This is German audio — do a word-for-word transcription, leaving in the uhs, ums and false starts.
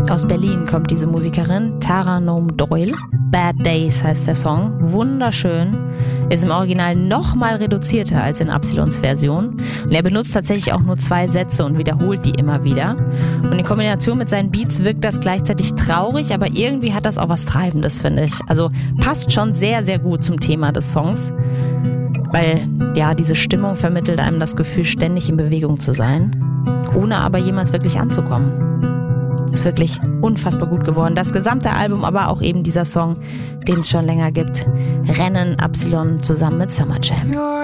Aus Berlin kommt diese Musikerin, Tara Nome Doyle. Bad Days heißt der Song. Wunderschön. Ist im Original noch mal reduzierter als in Absilons Version. Und er benutzt tatsächlich auch nur zwei Sätze und wiederholt die immer wieder. Und in Kombination mit seinen Beats wirkt das gleichzeitig traurig, aber irgendwie hat das auch was Treibendes, finde ich. Also passt schon sehr, sehr gut zum Thema des Songs. Weil, ja, diese Stimmung vermittelt einem das Gefühl, ständig in Bewegung zu sein, ohne aber jemals wirklich anzukommen. Ist wirklich unfassbar gut geworden. Das gesamte Album, aber auch eben dieser Song, den es schon länger gibt. Rennen Absilon zusammen mit Summer Jam.